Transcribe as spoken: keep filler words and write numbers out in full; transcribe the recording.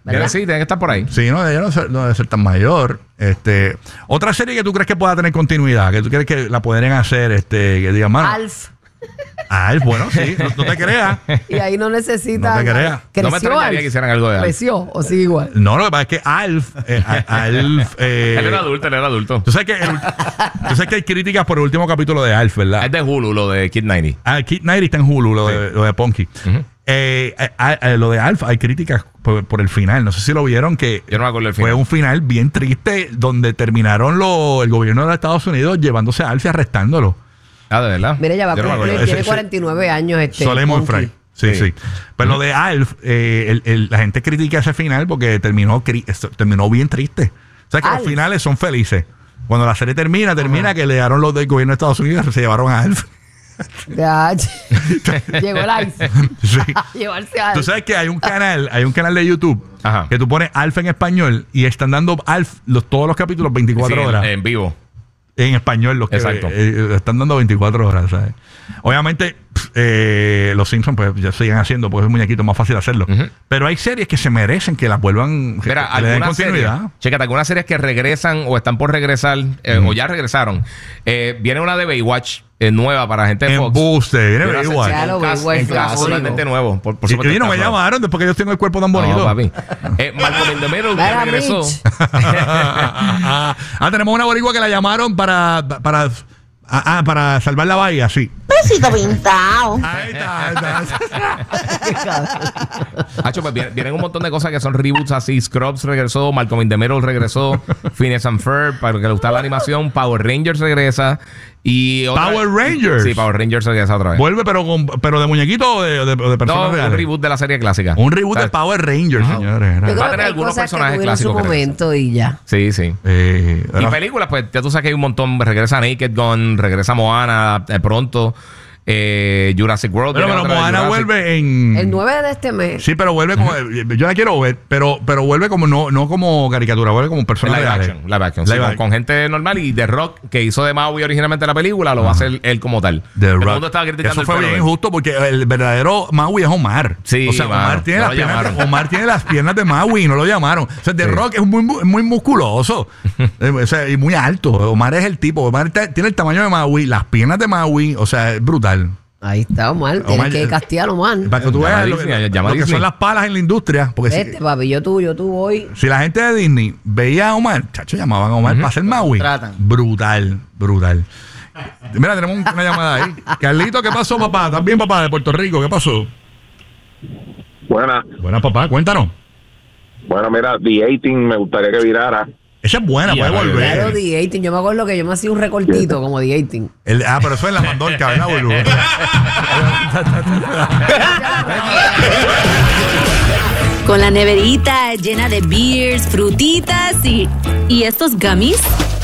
Debe, sí, tiene que estar por ahí. Sí, no, ella no, no debe ser tan mayor. Este, otra serie que tú crees que pueda tener continuidad, que tú crees que la podrían hacer, este, que digan, mano. Alf. Alf, bueno, sí, no, no te creas. Y ahí no necesita. No te creas. ¿Creció No me extrañaría Alf? que hicieran algo de Alf. ¿Creció o sigue igual? No, lo que pasa es que Alf, eh, Alf, eh, Él era adulto, él era adulto. Tú sabes que, el, tú sabes que hay críticas por el último capítulo de Alf, ¿verdad? Es de Hulu, lo de Kid noventa. Ah, Kid noventa está en Hulu, lo, Sí. de, lo de Punky. Uh-huh. eh, eh, eh, lo de Alf, hay críticas por, por el final. No sé si lo vieron, que Yo no me acuerdo del fue final. un final bien triste donde terminaron lo, el gobierno de los Estados Unidos llevándose a Alf y arrestándolo. Ah, de verdad. Mira, ya va a Yo no me cumplir, acuerdo. tiene Ese- cuarenta y nueve años este. Solemon Monkey. Fry. Sí, sí. Sí. Pero lo de Alf, eh, el- el- la gente critica ese final porque terminó, cri- esto- terminó bien triste. O sea que Alf. los finales son felices. Cuando la serie termina, termina que le dieron los del gobierno de Estados Unidos y se llevaron a Alf. Ya, llegó el ice. Sí. Llevarse a Tú Alf. sabes que hay un canal, hay un canal de YouTube Ajá. que tú pones Alf en español y están dando Alf los, todos los capítulos veinticuatro Sí, en- horas. En vivo. En español, los que Exacto. eh, están dando veinticuatro horas, ¿sabes? Obviamente, pff, eh, los Simpsons pues ya siguen haciendo porque es un muñequito más fácil hacerlo. Ujú. Pero hay series que se merecen que las vuelvan, que, Mira, que le den algunas series, continuidad. chécate, algunas series que regresan o están por regresar eh, o ya regresaron. Eh, viene una de Baywatch eh, nueva para gente de Fox. Embuste, viene Viene una igual. serie Claro, con cast- Baywatch en cast clásico. totalmente nuevo. Por, por Y, supuesto, y no me cast nuevo. llamaron después que yo tengo el cuerpo tan No, bonito. papi. Eh, Malcolm in the Middle que Mira, regresó. Mitch. ah, tenemos una boricua que la llamaron para para, ah, ah, para salvar la bahía, sí. Besito pintado. Ahí está, ahí está. Hacho, pues vienen, vienen un montón de cosas que son reboots así. Scrubs regresó, Malcolm in the Middle regresó, Phineas and Ferb, para el que le gusta la animación, Power Rangers regresa. Y otra- Power Rangers. Sí, Power Rangers regresa otra vez. Vuelve, pero con, pero de muñequito o de, de, de personas No, un reales. reboot de la serie clásica. Un reboot O sea, de Power Rangers, señores. Yo Va a creo tener que hay algunos cosas personajes que tuvieron su clásicos que momento y ya. Sí, sí. Eh, Y películas, pues ya tú sabes que hay un montón. Regresa Naked Gun, regresa Moana eh, pronto. Eh, Jurassic World. pero, viene pero otra de Moana Jurassic. vuelve en... El nueve de este mes. Sí, pero vuelve como... Yo la quiero ver, pero, pero vuelve como no, no como caricatura, vuelve como persona Live real. action, live action. Sí, Live con, action. con gente normal. Y The Rock, que hizo de Maui originalmente la película, lo va a hacer él como tal. The Todo Rock. el mundo estaba criticando Eso el fue pelo bien de él. injusto porque el verdadero Maui es Omar. Sí, o sea, Omar mano, tiene, no las lo piernas, llamaron. Omar tiene las piernas de Maui y no lo llamaron. O sea, The Sí. Rock es muy, mu- muy musculoso eh, o sea, y muy alto. Omar es el tipo. Omar te- tiene el tamaño de Maui, las piernas de Maui. O sea, es brutal. Ahí está, Omar. Tienes Omar, que eh, castearlo, man. Para que tú Llama veas a lo, Disney, que- llama lo a que Disney. son las palas en la industria. Porque Este, si, papi, yo tú, yo tú hoy. si la gente de Disney veía a Omar, chacho, llamaban a Omar para hacer Maui. Tratan. Brutal, brutal. Mira, tenemos un- una llamada ahí. Carlito, ¿qué pasó, papá? ¿Estás bien, papá, de Puerto Rico? ¿Qué pasó? Buena, Buenas, papá, cuéntanos. bueno, mira, The eighteen me gustaría que virara. Esa es buena, Ya, puede ya, volver. Claro, The dieciocho. Yo me acuerdo que yo me hacía un recortito como The dieciocho. El- ah, pero eso es la mandorca, ¿verdad, boludo? Con la neverita llena de beers, frutitas y... ¿Y estos gummies?